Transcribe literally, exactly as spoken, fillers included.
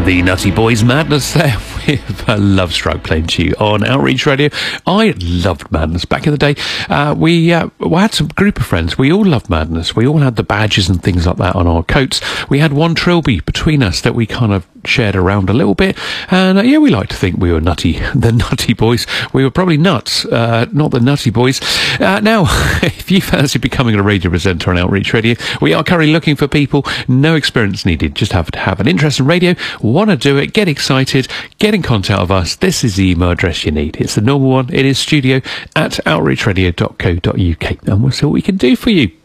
The Nutty Boys Madness there with a Love Struck playing to you on Outreach Radio. I loved Madness back in the day. Uh, we, uh, we had some group of friends. We all loved Madness. We all had the badges and things like that on our coats. We had one trilby between us that we kind of shared around a little bit. And uh, yeah, we like to think we were nutty, the Nutty Boys. We were probably nuts, uh, not the Nutty Boys. Uh, now, if you fancy becoming a radio presenter on Outreach Radio, we are currently looking for people. No experience needed. Just have to have an interest in radio, want to do it, get excited, get in contact with us. This is the email address you need. It's the normal one. It is studio at outreach radio dot co dot uk, and we'll see what we can do for you.